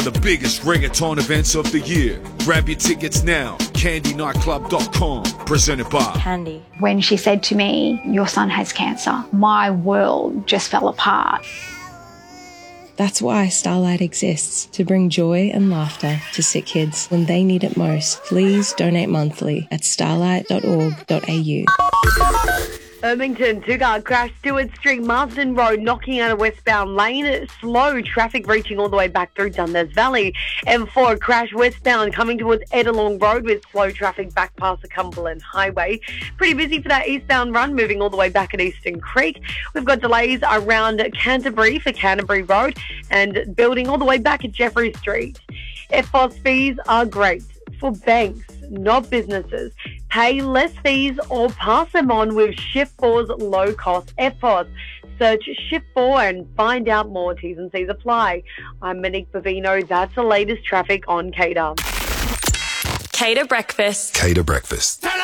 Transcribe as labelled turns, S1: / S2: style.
S1: the biggest reggaeton events of the year. Grab your tickets now. CandyNightClub.com. Presented by
S2: Candy.
S3: When she said to me, "Your son has cancer," my world just fell apart.
S4: That's why Starlight exists, to bring joy and laughter to sick kids when they need it most. Please donate monthly at starlight.org.au.
S5: Ermington, two-car crash, Stewart Street, Marsden Road, knocking out a westbound lane. Slow traffic reaching all the way back through Dundas Valley. M4 crash westbound coming towards Edelong Road with slow traffic back past the Cumberland Highway. Pretty busy for that eastbound run, moving all the way back at Eastern Creek. We've got delays around Canterbury for Canterbury Road and building all the way back at Jeffrey Street. FOS fees are great for banks, not businesses. Pay less fees or pass them on with Shift4's low-cost FOS. Search Shift4 and find out more. T's and C's apply. I'm Monique Bavino. That's the latest traffic on Cater.
S2: Cater Breakfast.
S1: Cater Breakfast.